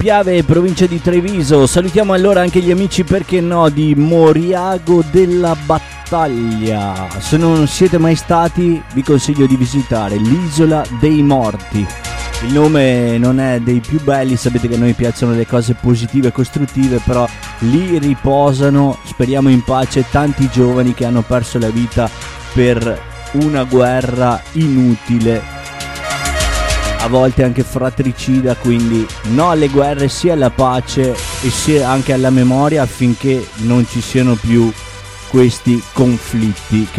Piave, provincia di Treviso. Salutiamo allora anche gli amici, perché no, di Moriago della Battaglia. Se non siete mai stati, vi consiglio di visitare l'Isola dei Morti. Il nome non è dei più belli, sapete che a noi piacciono le cose positive e costruttive, però lì riposano, speriamo in pace, tanti giovani che hanno perso la vita per una guerra inutile, a volte anche fratricida. Quindi no alle guerre, sì alla pace e sì anche alla memoria, affinché non ci siano più questi conflitti che